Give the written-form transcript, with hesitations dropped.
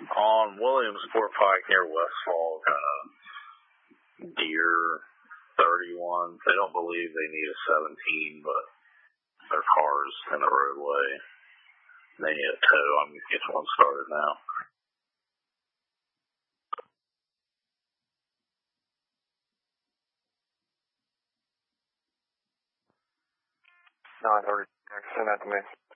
On Williamsport Pike near Westfall, Deer 31. They don't believe they need a 17, but their car's in the roadway. They need a tow. I'm going to get one started now. 9:30. Send that to me.